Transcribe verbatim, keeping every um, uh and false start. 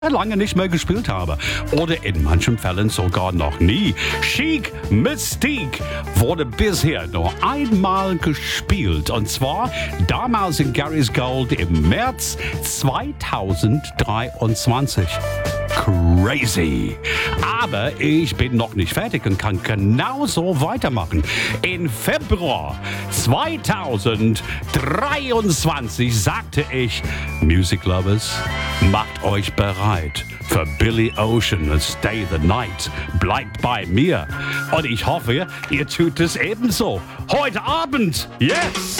lange nicht mehr gespielt habe. Oder in manchen Fällen sogar noch nie. Chic Mystique wurde bisher nur einmal gespielt. Und zwar damals in Gary's Gold im März zweitausenddreiundzwanzig. Crazy. Aber ich bin noch nicht fertig und kann genauso weitermachen. In Februar zweitausenddreiundzwanzig sagte ich, Music Lovers, macht euch bereit für Billy Ocean und Stay the Night. Bleibt bei mir. Und ich hoffe, ihr tut es ebenso. Heute Abend. Yes!